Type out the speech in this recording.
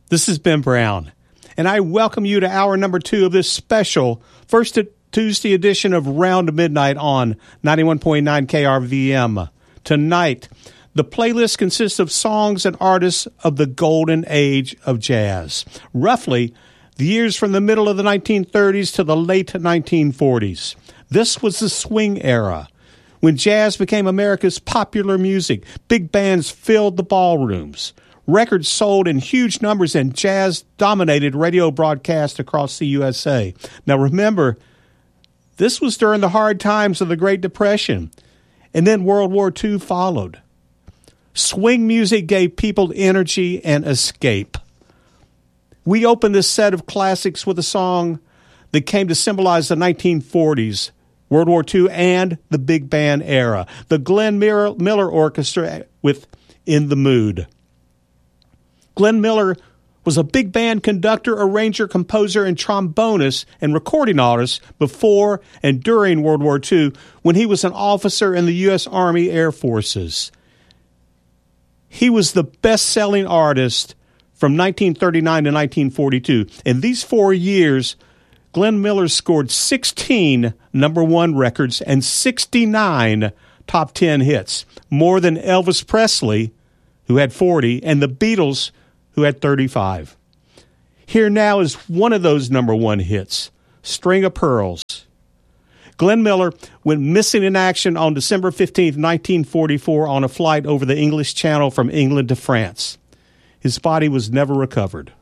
This is Ben Brown, and I welcome you to hour number 2 of this special first Tuesday edition of Round Midnight on 91.9 KRVM. Tonight, the playlist consists of songs and artists of the golden age of jazz, roughly the years from the middle of the 1930s to the late 1940s. This was the swing era, when jazz became America's popular music. Big bands filled the ballrooms. Records sold in huge numbers, and jazz dominated radio broadcasts across the USA. Now remember, this was during the hard times of the Great Depression, and then World War II followed. Swing music gave people energy and escape. We opened this set of classics with a song that came to symbolize the 1940s, World War II, and the big band era. The Glenn Miller Orchestra with In the Mood. Glenn Miller was a big band conductor, arranger, composer, and trombonist and recording artist before and during World War II when he was an officer in the U.S. Army Air Forces. He was the best-selling artist from 1939 to 1942. In these 4 years, Glenn Miller scored 16 number one records and 69 top 10 hits, more than Elvis Presley, who had 40, and the Beatles, who had 35. Here now is one of those number one hits, String of Pearls. Glenn Miller went missing in action on December 15, 1944, on a flight over the English Channel from England to France. His body was never recovered.